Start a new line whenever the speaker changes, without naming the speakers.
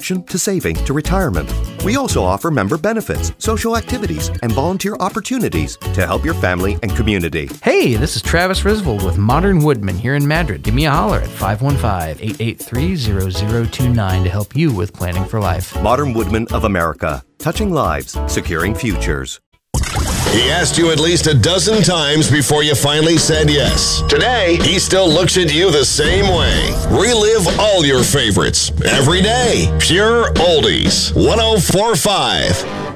construction to saving to retirement. We also offer member benefits, social activities, and volunteer opportunities to help your family and community.
Hey, this is Travis Risvold with Modern Woodman here in Madrid. Give me a holler at 515-883-0029 to help you with planning for life.
Modern Woodman of America. Touching lives, securing futures.
He asked you at least a dozen times before you finally said yes. Today, he still looks at you the same way. Relive all your favorites every day. Pure Oldies. 104.5